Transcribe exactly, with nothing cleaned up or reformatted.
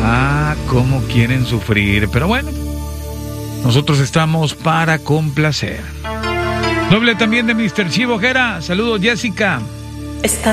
Ah, cómo quieren sufrir. Pero bueno, nosotros estamos para complacer. Doble también de mister Chivo Jera. Saludos, Jessica. Está